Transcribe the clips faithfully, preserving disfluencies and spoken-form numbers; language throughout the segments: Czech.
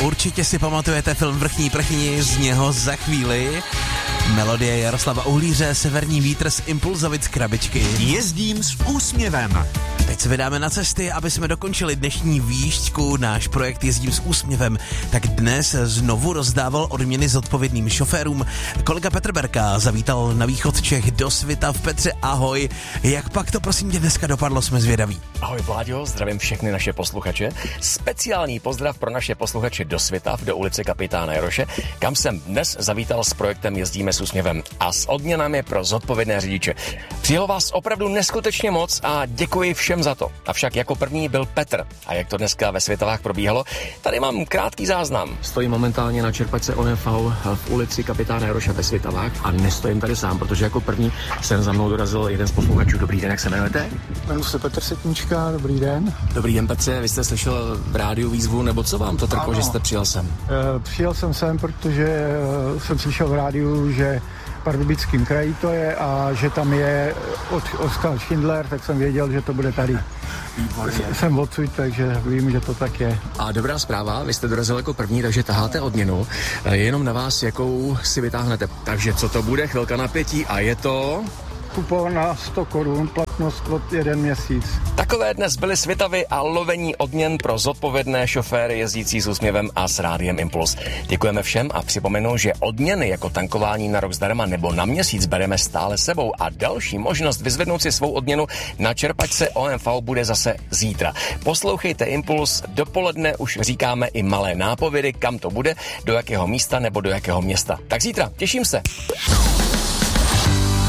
Určitě si pamatujete film Vrchní prchni, z něho Za chvíli. Melodie Jaroslava Uhlíře, Severní vítr z Impulzovic krabičky. Jezdím s úsměvem. Teď se vydáme na cesty, aby jsme dokončili dnešní výšťku, náš projekt Jezdím s úsměvem. Tak dnes znovu rozdával odměny zodpovědným šoférům. Kolega Petr Berka zavítal na východ Čech do Svitav. Petře, ahoj. Jak pak to prosím tě dneska dopadlo, jsme zvědaví. Ahoj Vláďo, zdravím všechny naše posluchače. Speciální pozdrav pro naše posluchače do Svitav, do ulice Kapitána Jaroše, kam jsem dnes zavítal s projektem Jezdíme s úsměvem a s odměnami pro zodpovědné řidiče. Přijelo vás opravdu neskutečně moc a děkuji všem za to. Avšak jako první byl Petr. A jak to dneska ve Svitavách probíhalo, tady mám krátký záznam. Stojím momentálně na čerpačce O N V v ulici Kapitána Jaroše ve Svitavách a nestojím tady sám, protože jako první jsem za mnou dorazil jeden z posluchačů. Dobrý den, jak se jmenujete? Jmenuji se Petr Setnička, dobrý den. Dobrý den, Petře, vy jste slyšel v rádiu výzvu, nebo co vám to trklo, že jste přijel sem? E, přijel jsem sem, protože e, jsem slyšel v rádiu, že v Pardubickém kraji to je a že tam je od Oskar Schindler, tak jsem věděl, že to bude tady. Výborně. Jsem odsud, takže vím, že to tak je. A dobrá zpráva, vy jste dorazil jako první, takže taháte odměnu. Je jenom na vás, jakou si vytáhnete. Takže co to bude? Chvilka napětí a je to... Kupon na sto korun, platnost od jeden měsíc. Takové dnes byly Svitavy a lovení odměn pro zodpovědné šoféry jezdící s úsměvem a s rádiem Impuls. Děkujeme všem a připomenu, že odměny jako tankování na rok zdarma nebo na měsíc bereme stále sebou a další možnost vyzvednout si svou odměnu na čerpačce O M V bude zase zítra. Poslouchejte Impuls, dopoledne už říkáme i malé nápovědy, kam to bude, do jakého místa nebo do jakého města. Tak zítra, těším se.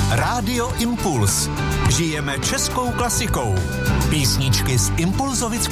Rádio Impuls. Žijeme českou klasikou. Písničky z Impulzovic